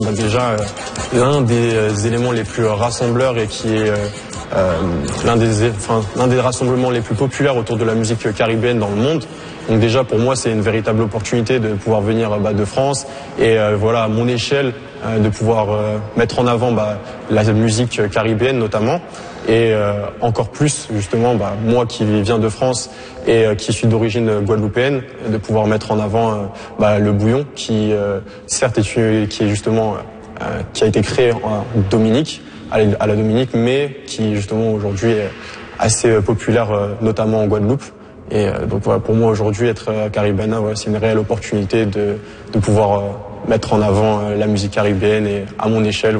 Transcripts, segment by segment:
Déjà, l'un des éléments les plus rassembleurs et qui est l'un des rassemblements les plus populaires autour de la musique caribéenne dans le monde. Donc déjà pour moi c'est une véritable opportunité de pouvoir venir de France et voilà à mon échelle de pouvoir mettre en avant la musique caribéenne notamment et encore plus justement moi qui viens de France et qui suis d'origine guadeloupéenne de pouvoir mettre en avant le bouillon qui certes qui est justement qui a été créé en Dominique à la Dominique mais qui justement aujourd'hui est assez populaire notamment en Guadeloupe. Et donc voilà, pour moi aujourd'hui être caribéen, c'est une réelle opportunité de pouvoir mettre en avant la musique caribéenne et à mon échelle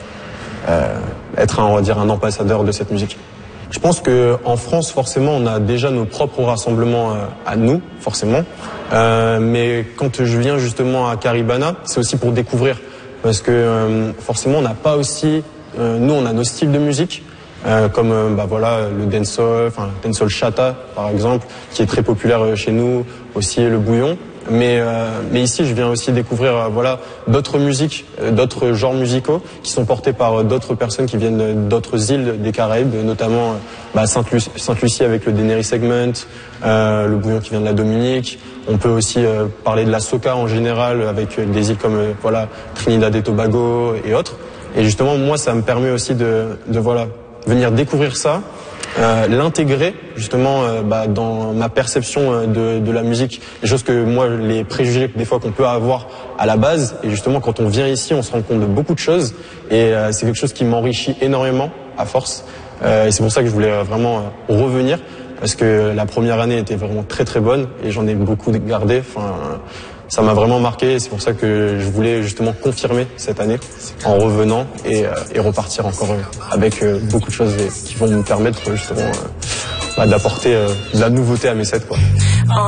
être on va dire un ambassadeur de cette musique. Je pense que en France forcément on a déjà nos propres rassemblements à nous forcément, mais quand je viens justement à Caribana, c'est aussi pour découvrir parce que forcément on n'a pas aussi nous on a nos styles de musique. Comme le dancehall, dancehall chata par exemple, qui est très populaire chez nous, aussi le bouillon. Mais ici, je viens aussi découvrir d'autres musiques, d'autres genres musicaux qui sont portés par d'autres personnes qui viennent d'autres îles des Caraïbes, notamment Sainte-Lucie avec le Dennery Segment, le bouillon qui vient de la Dominique. On peut aussi parler de la soca en général avec des îles comme Trinidad et Tobago et autres. Et justement, moi, ça me permet aussi de venir découvrir ça, l'intégrer justement dans ma perception de la musique, les choses que moi, les préjugés des fois qu'on peut avoir à la base, et justement quand on vient ici, on se rend compte de beaucoup de choses, et c'est quelque chose qui m'enrichit énormément à force, et c'est pour ça que je voulais vraiment revenir, parce que la première année était vraiment très très bonne, et j'en ai beaucoup gardé, ça m'a vraiment marqué et c'est pour ça que je voulais justement confirmer cette année en revenant et repartir encore avec beaucoup de choses qui vont me permettre justement d'apporter de la nouveauté à mes sets, quoi.